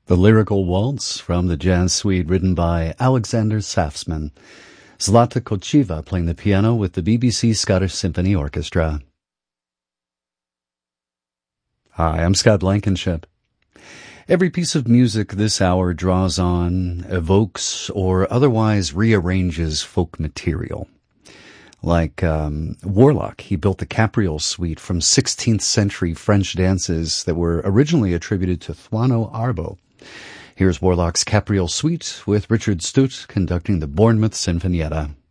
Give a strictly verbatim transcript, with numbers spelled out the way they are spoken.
The Lyrical Waltz from the Jazz Suite written by Alexander Safsman. Zlata Kochiva playing the piano with the B B C Scottish Symphony Orchestra. Hi, I'm Scott Blankenship. Every piece of music this hour draws on, evokes, or otherwise rearranges folk material. Like um, Warlock, he built the Capriole Suite from sixteenth century French dances that were originally attributed to Thuano Arbo. Here's Warlock's Capriole Suite with Richard Stutt conducting the Bournemouth Sinfonietta.